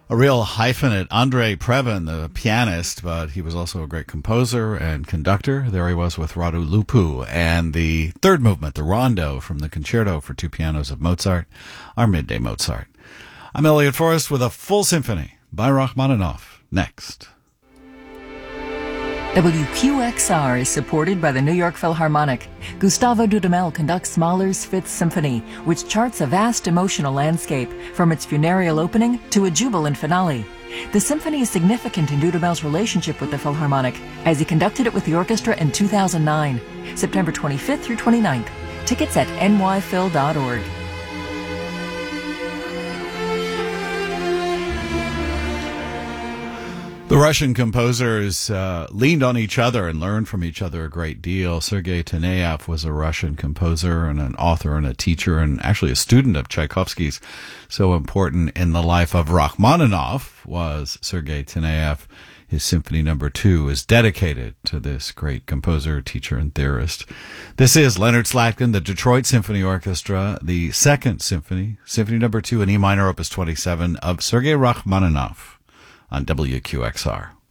A real hyphenate, Andrei Previn, the pianist, but he was also a great composer and conductor. There he was with Radu Lupu. And the third movement, the Rondo from the Concerto for Two Pianos of Mozart, our Midday Mozart. I'm Elliot Forrest with a full symphony by Rachmaninoff. Next. WQXR is supported by the New York Philharmonic. Gustavo Dudamel conducts Mahler's Fifth Symphony, which charts a vast emotional landscape, from its funereal opening to a jubilant finale. The symphony is significant in Dudamel's relationship with the Philharmonic, as he conducted it with the orchestra in 2009, September 25th through 29th. Tickets at nyphil.org. The Russian composers leaned on each other and learned from each other a great deal. Sergei Taneyev was a Russian composer and an author and a teacher and actually a student of Tchaikovsky's. So important in the life of Rachmaninoff was Sergei Taneyev. His Symphony No. 2 is dedicated to this great composer, teacher, and theorist. This is Leonard Slatkin, the Detroit Symphony Orchestra, the Second Symphony, Symphony No. 2 in E minor, Opus 27 of Sergei Rachmaninoff on WQXR.